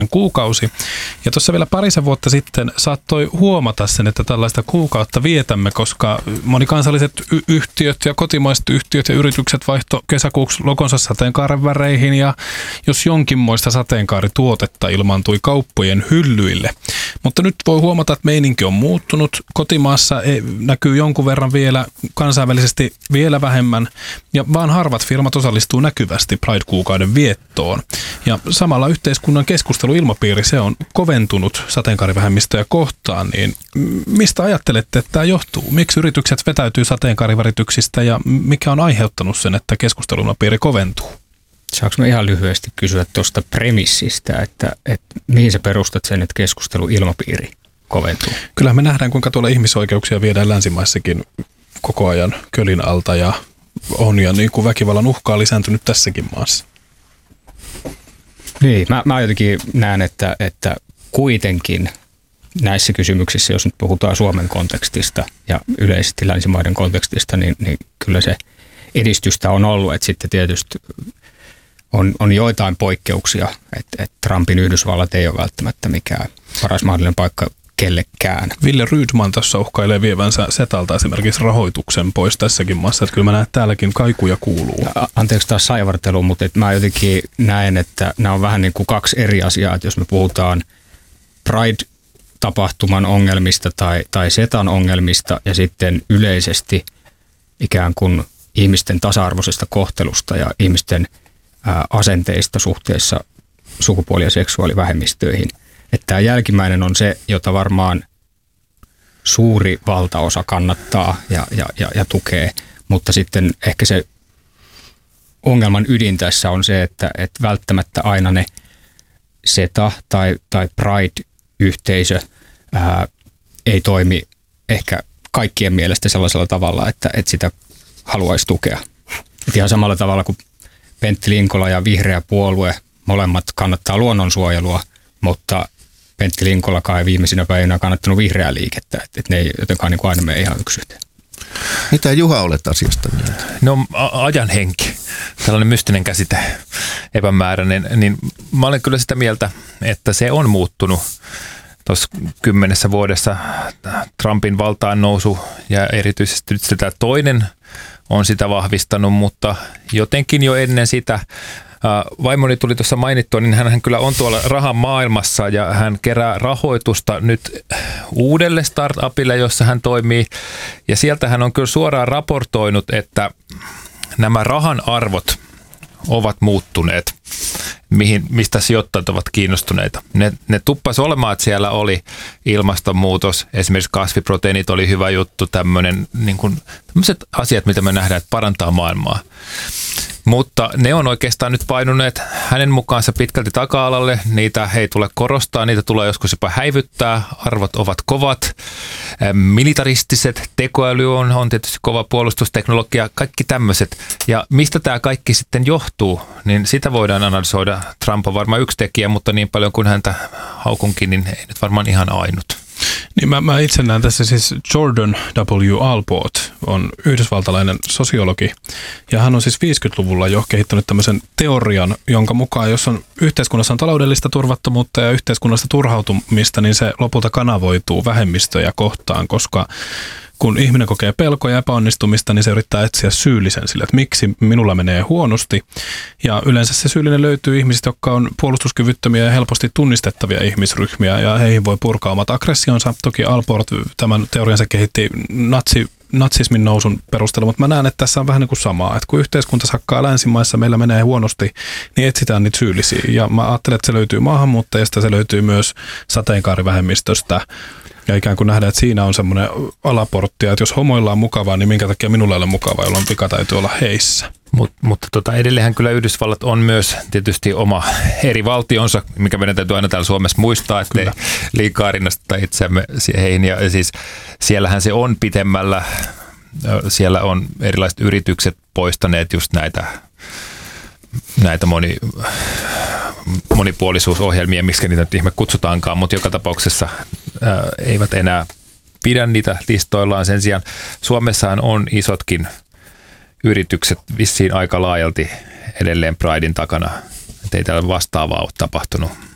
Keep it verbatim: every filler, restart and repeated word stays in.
kuukausi. Ja tuossa vielä parisen vuotta sitten saattoi huomata sen, että tällaista kuukautta vietämme, koska monikansalliset y- yhtiöt ja kotimaiset yhtiöt ja yritykset vaihto kesäkuuksi logonsa sateenkaaren väreihin ja jos jonkinmoista sateenkaarituotetta ilmaantui kauppojen hyllyille. Mutta nyt voi huomata, että meininki on muuttunut. Kotimaassa ei, näkyy jonkun verran vielä, kansainvälisesti vielä vähemmän ja vaan harvat firmat osallistuu näkyvästi Pride-kuukauden viettoon. Ja samalla yhteiskunnan keskusteluilmapiiri, se on koventunut sateenkaarivähemmistöjä kohtaan, niin mistä ajattelette, että tämä johtuu? Miksi yritykset vetäytyy sateenkaarivärityksistä ja mikä on aiheuttanut sen, että keskusteluilmapiiri koventuu? Saanko mä ihan lyhyesti kysyä tuosta premissistä, että, että mihin sä perustat sen, että keskusteluilmapiiri koventuu? Kyllä me nähdään, kuinka tuolla ihmisoikeuksia viedään länsimaissakin koko ajan kölin alta ja on ja niin kuin väkivallan uhka on lisääntynyt tässäkin maassa. Niin, mä, mä jotenkin näen, että, että kuitenkin näissä kysymyksissä, jos nyt puhutaan Suomen kontekstista ja yleisesti länsimaiden kontekstista, niin, niin kyllä se edistystä on ollut, että sitten tietysti on, on joitain poikkeuksia, että, että Trumpin Yhdysvallat ei ole välttämättä mikään paras mahdollinen paikka kellekään. Ville Rydman tässä uhkailee vievänsä Setalta esimerkiksi rahoituksen pois tässäkin maassa, että kyllä mä näen, että täälläkin kaikuja kuuluu. Anteeksi taas saivartelu, mutta et mä jotenkin näen, että nämä on vähän niin kuin kaksi eri asiaa, että jos me puhutaan Pride-tapahtuman ongelmista tai, tai Setan ongelmista ja sitten yleisesti ikään kuin ihmisten tasa-arvoisesta kohtelusta ja ihmisten ää, asenteista suhteessa sukupuoli- ja seksuaalivähemmistöihin. Että tämä jälkimmäinen on se, jota varmaan suuri valtaosa kannattaa ja, ja, ja, ja tukee, mutta sitten ehkä se ongelman ydin tässä on se, että, että välttämättä aina ne SETA tai, tai Pride-yhteisö ää, ei toimi ehkä kaikkien mielestä sellaisella tavalla, että, että sitä haluaisi tukea. Et ihan samalla tavalla kuin Pentti Linkola ja Vihreä puolue, molemmat kannattaa luonnonsuojelua, mutta Pentti Linkolakaan ei viimeisinä päivinä kannattanut vihreää liikettä, että et ne ei jotenkaan niin kuin aina mene ihan yksi yhteen. Mitä Juha olet asiasta mieltä? No ajan henki, tällainen mystinen käsite, epämääräinen, niin mä olen kyllä sitä mieltä, että se on muuttunut tuossa kymmenessä vuodessa Trumpin valtaan nousu ja erityisesti nyt sitä toinen on sitä vahvistanut, mutta jotenkin jo ennen sitä vaimoni tuli tuossa mainittua, niin hän kyllä on tuolla rahan maailmassa ja hän kerää rahoitusta nyt uudelle startupille, jossa hän toimii. Ja sieltä hän on kyllä suoraan raportoinut, että nämä rahan arvot ovat muuttuneet, mihin, mistä sijoittajat ovat kiinnostuneita. Ne, ne tuppas olemaan, että siellä oli ilmastonmuutos, esimerkiksi kasviproteiinit oli hyvä juttu, tämmöinen, niin kuin, tämmöiset asiat, mitä me nähdään, että parantaa maailmaa. Mutta ne on oikeastaan nyt painuneet hänen mukaansa pitkälti taka-alalle. Niitä ei tule korostaa, niitä tulee joskus jopa häivyttää. Arvot ovat kovat, militaristiset, tekoäly on, on tietysti kova puolustusteknologia, kaikki tämmöiset. Ja mistä tämä kaikki sitten johtuu, niin sitä voidaan analysoida. Trump on varmaan yksi tekijä, mutta niin paljon kuin häntä haukunkin, niin ei nyt varmaan ihan ainut. Niin mä, mä itse näen tässä siis Jordan W. Allport on yhdysvaltalainen sosiologi ja hän on siis viisikymmentäluvulla jo kehittänyt tämmöisen teorian, jonka mukaan jos on yhteiskunnassa on taloudellista turvattomuutta ja yhteiskunnasta turhautumista, niin se lopulta kanavoituu vähemmistöjä kohtaan, koska kun ihminen kokee pelkoa ja epäonnistumista, niin se yrittää etsiä syyllisen sille, että miksi minulla menee huonosti. Ja yleensä se syyllinen löytyy ihmisistä, jotka on puolustuskyvyttömiä ja helposti tunnistettavia ihmisryhmiä, ja heihin voi purkaa omat aggressionsa. Toki Allport tämän teoriansa kehitti natsi, natsismin nousun perusteella, mutta mä näen, että tässä on vähän niin kuin samaa. Että kun yhteiskunta sakkaa länsimaissa, meillä menee huonosti, niin etsitään niitä syyllisiä. Ja mä ajattelen, että se löytyy maahanmuuttajista, se löytyy myös sateenkaarivähemmistöstä. Ja ikään kuin nähdään, että siinä on semmoinen alaportti, että jos homoilla on mukavaa, niin minkä takia minulla ei ole mukavaa, jolloin vika täytyy olla heissä. Mut, mutta tota, edelleenhän kyllä Yhdysvallat on myös tietysti oma eri valtionsa, mikä meidän täytyy aina täällä Suomessa muistaa, että ei liikaa rinnasteta itseämme heihin. Ja siis siellähän se on pitemmällä, siellä on erilaiset yritykset poistaneet just näitä, näitä moni... monipuolisuusohjelmia, miksi niitä nyt ihme kutsutaankaan, mutta joka tapauksessa ää, eivät enää pidä niitä listoillaan. Sen sijaan Suomessahan on isotkin yritykset vissiin aika laajalti edelleen Pridein takana, että ei täällä vastaavaa ole tapahtunut.